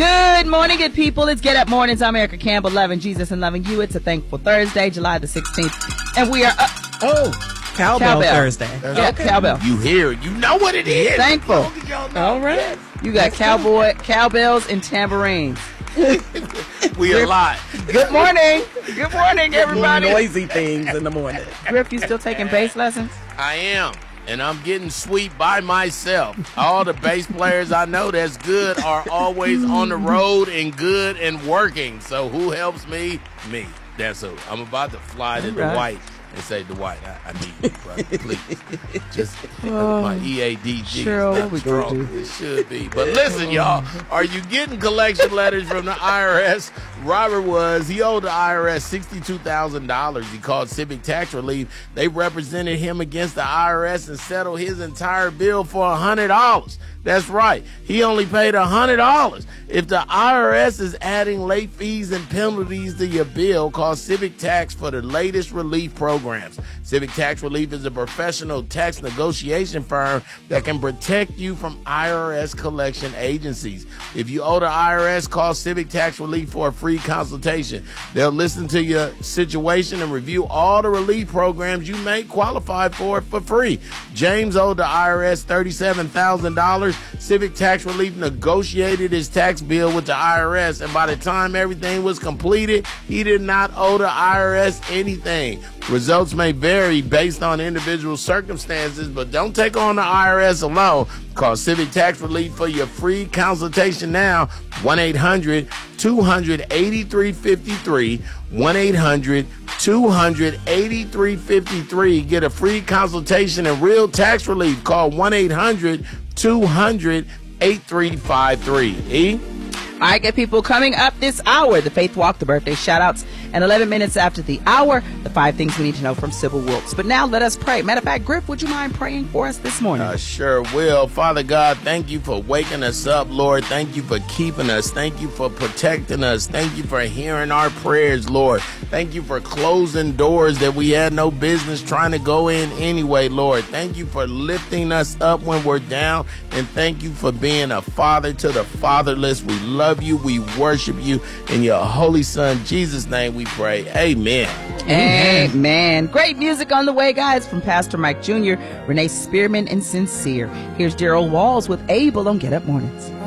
Good morning, good people. It's Get Up Mornings. I'm Erica Campbell, loving Jesus and loving you. It's a thankful Thursday, July the 16th. And we are Cowbell Thursday. Yeah, okay. Cowbell. You hear it. You know what it is. Thankful. All right. You got cowbells and tambourines. We a lot. Good morning. Good morning, everybody. Noisy things in the morning. Griff, you still taking bass lessons? I am. And I'm getting sweet by myself. All the bass players I know that's good are always on the road and good and working. So who helps me? Me. That's who. I'm about to fly to Dwight and say, Dwight, I need you, brother. Please. Just my EADG. Sure, what we gonna do? It should be. But listen, y'all, are you getting collection letters from the IRS? Robert was. He owed the IRS $62,000. He called Civic Tax Relief. They represented him against the IRS and settled his entire bill for $100. That's right. He only paid $100. If the IRS is adding late fees and penalties to your bill, call Civic Tax for the latest relief programs. Civic Tax Relief is a professional tax negotiation firm that can protect you from IRS collection agencies. If you owe the IRS, call Civic Tax Relief for a free consultation. They'll listen to your situation and review all the relief programs you may qualify for free. James owed the IRS $37,000. Civic Tax Relief negotiated his tax bill with the IRS, and by the time everything was completed, he did not owe the IRS anything. Results may vary based on individual circumstances, but don't take on the IRS alone. Call Civic Tax Relief for your free consultation now. 1-800-200-8353. 1-800-200-8353. Get a free consultation and real tax relief. Call 1-800-200-8353. All right, good people, coming up this hour, the Faith Walk, the birthday shout-outs, and 11 minutes after the hour, the 5 things we need to know from Sybil Wilkes. But now let us pray. Matter of fact, Griff, would you mind praying for us this morning? I sure will. Father God, thank you for waking us up, Lord. Thank you for keeping us. Thank you for protecting us. Thank you for hearing our prayers, Lord. Thank you for closing doors that we had no business trying to go in anyway, Lord. Thank you for lifting us up when we're down, and thank you for being a father to the fatherless. We love you. We worship you. In your holy son, Jesus' name we pray. Amen. Amen. Great music on the way, guys, from Pastor Mike Jr., Renee Spearman, and Sincere. Here's Gerald Walls with Abel on Get Up Mornings.